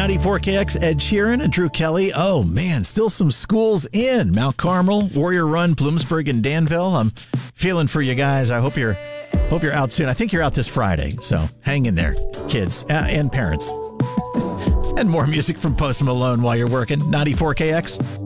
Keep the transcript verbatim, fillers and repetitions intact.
ninety-four K X, Ed Sheeran and Drew Kelly. Oh, man, still some schools in Mount Carmel, Warrior Run, Bloomsburg, and Danville. I'm feeling for you guys. I hope you're hope you're out soon. I think you're out this Friday, so hang in there, kids uh, and parents. And more music from Post Malone while you're working. ninety-four K X.